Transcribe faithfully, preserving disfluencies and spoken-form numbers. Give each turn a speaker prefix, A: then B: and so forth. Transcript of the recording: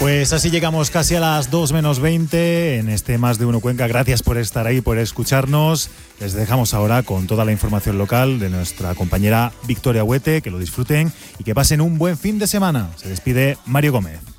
A: Pues así llegamos casi a las dos menos veinte en este Más de Uno Cuenca. Gracias por estar ahí, por escucharnos. Les dejamos ahora con toda la información local de nuestra compañera Victoria Huete. Que lo disfruten y que pasen un buen fin de semana. Se despide Mario Gómez.